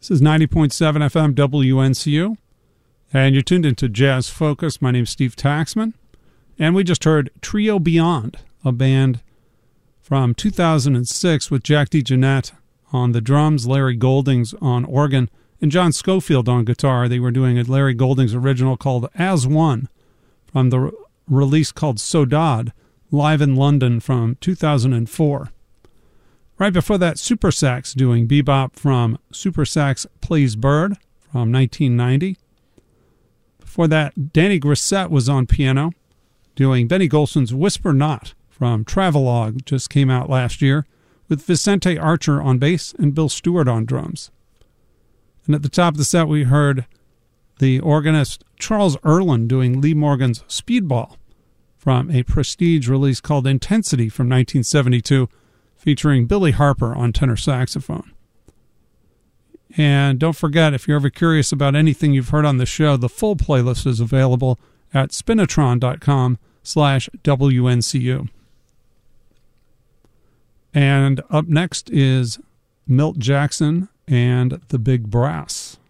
This is 90.7 FM WNCU, and you're tuned into Jazz Focus. My name's Steve Taxman, and we just heard Trio Beyond, a band from 2006 with Jack DeJohnette on the drums, Larry Goldings on organ, and John Schofield on guitar. They were doing a Larry Goldings original called As One from the release called Sodad, live in London from 2004. Right before that, Super Sax doing Bebop from Super Sax Plays Bird from 1990. Before that, Danny Grissett was on piano doing Benny Golson's Whisper Not from Travelogue, just came out last year, with Vicente Archer on bass and Bill Stewart on drums. And at the top of the set, we heard the organist Charles Erlin doing Lee Morgan's Speedball from a Prestige release called Intensity from 1972, featuring Billy Harper on tenor saxophone. And don't forget, if you're ever curious about anything you've heard on the show, the full playlist is available at spinatron.com/WNCU. And up next is Milt Jackson and the Big Brass.